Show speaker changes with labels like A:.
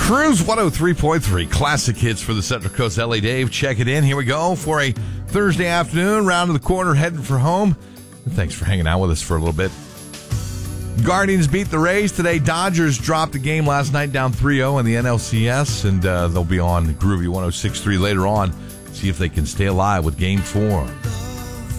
A: Cruise 103.3, classic hits for the Central Coast. LA Dave, check it in. Here we go for a Thursday afternoon, round of the corner, heading for home. And thanks for hanging out with us for a little bit. Guardians beat the Rays today. Dodgers dropped a game last night, down 3-0 in the NLCS, and they'll be on Groovy 106.3 later on. See if they can stay alive with Game 4.